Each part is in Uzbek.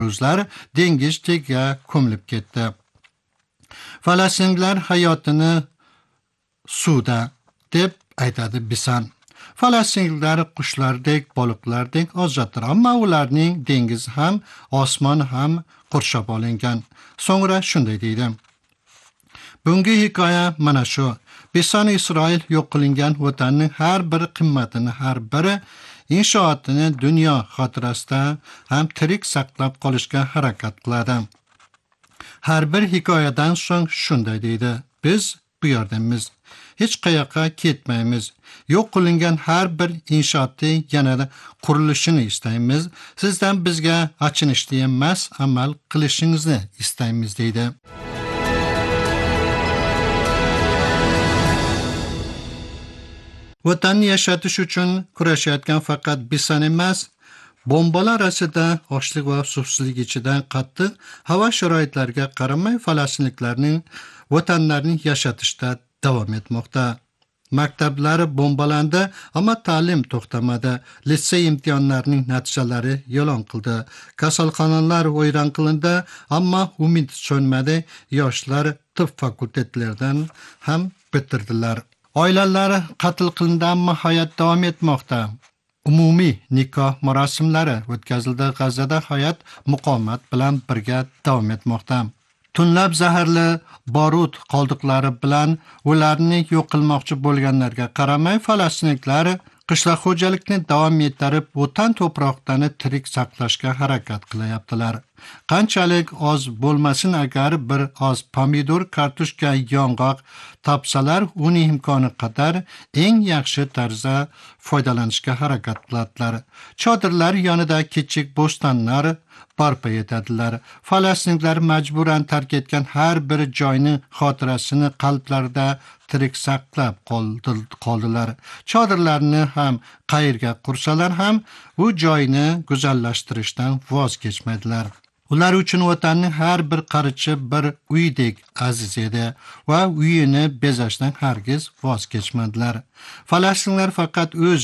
o'zlari dengiz tagiga ko'milib ketdi. Falastinliklar hayotini suvda deb aytadi Bisan. Falastinliklar qushlardek, baliqlardek ozoddir, ammo ularning dengiz ham, osmon ham qurshab olingan. So'ngra shunday deydi: Bungi hikoya mana shu. Bisan Isroil yo'q qilingan vatanning har bir qimmatini, har biri inshootini dunyo xotirasida ham tirik saqlab qolishga harakat qiladi. Har bir hikoyadan so'ng shunday deydi: Biz bu yerdamiz. Hech qayoqqa ketmaymiz. Yo'q qilingan har bir inshootni yanada qurilishini istaymiz. Sizdan bizga achinishni emas, amal qilishingizni istaymiz deydi. Vatanni yashatish uchun kurashayotgan faqat Bisan emas, bombalar orasida ochlik va suvsizlik ichida qattiq havo sharoitlariga qaramay falastinliklarning vatanlarini yashatishda davom etmoqda. Maktablari bombalandi, ammo ta'lim to'xtamadi. Litsey imtihonlarining natijalari e'lon qildi. Kasalxonalar vayron qilindi, ammo umid so'nmadi. Yoshlar tibb fakultetlaridan ham bitirdilar. Oilalari qatl qilindi, ammo hayot davom etmoqda. Umumiy nikoh marosimlari o'tkazildi. G'azada hayot muqomat bilan birga davom etmoqda. Tunlab zaharli barut qoldiqlari bilan ularni yo'q qilmoqchi bo'lganlarga qaramay, falastinliklar qishloq xo'jalikni davom ettirib, vatan to'proqlarini tirik saqlashga harakat qilyaptilar. Qanchalik oz bo'lmasin, agar bir oz pomidor, kartoshka, yong'oq topsalar, uning imkoni qadar eng yaxshi tarzda foydalanishga harakat qiladilar. Chodirlar yonida kichik bo'stonlar barpo etadilar. Falastinliklar majburan tark etgan har bir joyni xotirasini qalblarida tirik saqlab qoldilar. Chodirlarni ham qayerga qursalar ham u joyni go'zallashtirishdan voz kechmaydilar. Ular uchun vatanning har bir qarichi bir uydek aziz edi va uyini bezashdan hargiz voz kechmadilar. Falastinliklar faqat o'z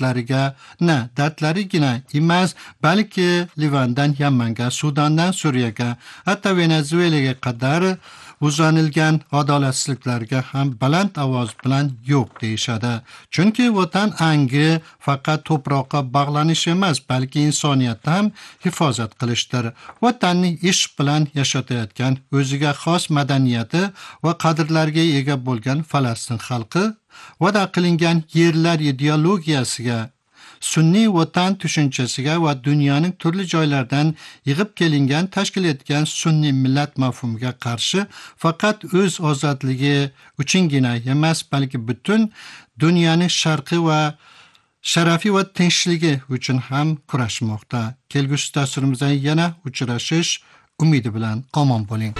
dardlarigina emas, balki Livandan Yamanga, Sudandan Suriyaga, hatto Venezuelaga qadar uzanilgan adolatsizliklarga ham baland ovoz bilan yo'q deyishadi. Chunki vatan angi faqat to'proqqa bog'lanish emas, balki insoniyatni ham hifozat qilishdir. Vatanni ish bilan yashatayotgan, o'ziga xos madaniyati va qadrlarga ega bo'lgan Falastin xalqi va'da qilingan yerlar ideologiyasiga, sunniy vatan tushunchasiga va dunyoning turli joylaridan yig'ib kelingan tashkil etgan sunniy millat mafhumiga qarshi faqat o'z ozodligi uchungina emas, balki butun dunyoning sharqi va sharafi va tinchligi uchun ham kurashmoqda. Kelgusi dasturimizda yana uchrashish umidi bilan omon bo'ling.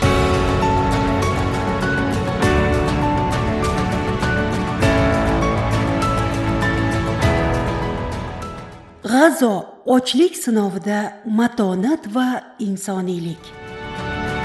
G'azo ochlik sinovida matonat va insoniylik.